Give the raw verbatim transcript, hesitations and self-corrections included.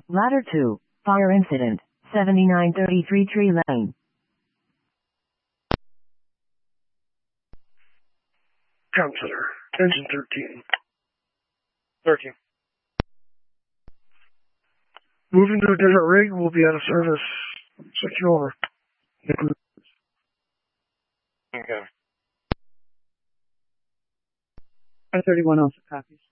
Ladder two, fire incident, seventy-nine thirty-three Tree Lane. Ground Center, engine thirteen. thirteen. Moving to a different rig, will be out of service. Secure. Okay. I thirty-one also copies.